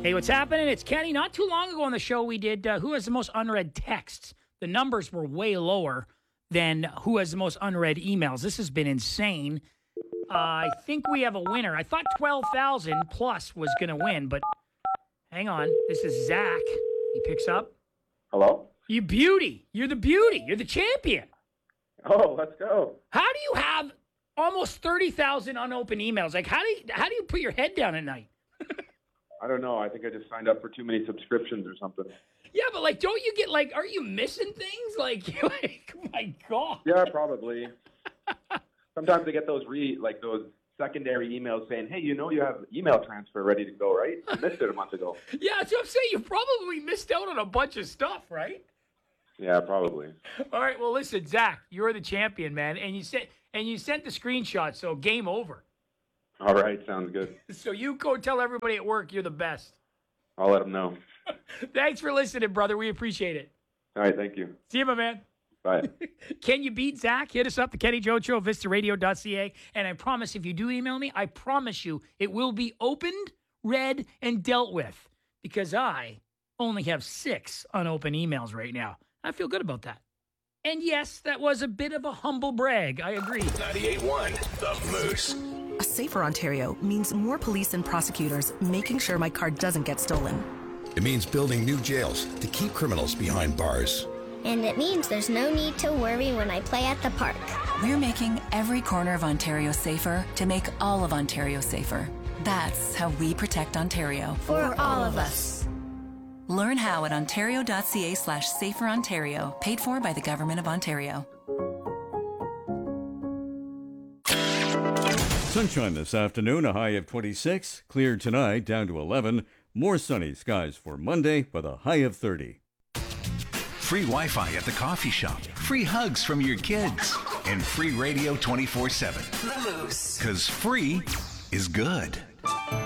Hey, what's happening? It's Kenny. Not too long ago on the show, we did Who Has the Most Unread Texts. The numbers were way lower than Who Has the Most Unread Emails. This has been insane. I think we have a winner. I thought 12,000 plus was going to win, but hang on. This is Zach. He picks up. Hello? You beauty. You're the beauty. You're the champion. Oh, let's go. How do you have almost 30,000 unopened emails? Like, how do you put your head down at night? I don't know. I think I just signed up for too many subscriptions or something. Yeah, but like, don't you get like, are you missing things? Like, my God. Yeah, probably. Sometimes I get those those secondary emails saying, hey, you have email transfer ready to go, right? I missed it a month ago. Yeah, that's what I'm saying. You probably missed out on a bunch of stuff, right? Yeah, probably. All right, well, listen, Zach, you're the champion, man. And you sent the screenshot, so game over. All right, sounds good. So you go tell everybody at work you're the best. I'll let them know. Thanks for listening, brother. We appreciate it. All right, thank you. See you, my man. Bye. Can you beat Zach? Hit us up, the Kenny Joe Show, vistaradio.ca. And I promise if you do email me, I promise you it will be opened, read, and dealt with. Because I only have 6 unopened emails right now. I feel good about that. And yes, that was a bit of a humble brag. I agree. 98.1 The Moose. A safer Ontario means more police and prosecutors making sure my car doesn't get stolen. It means building new jails to keep criminals behind bars. And it means there's no need to worry when I play at the park. We're making every corner of Ontario safer to make all of Ontario safer. That's how we protect Ontario. For all of us. Learn how at ontario.ca/saferontario, paid for by the Government of Ontario. Sunshine this afternoon, a high of 26. Clear tonight, down to 11. More sunny skies for Monday with a high of 30. Free Wi-Fi at the coffee shop. Free hugs from your kids. And free radio 24/7. The Moose. 'Cause free is good.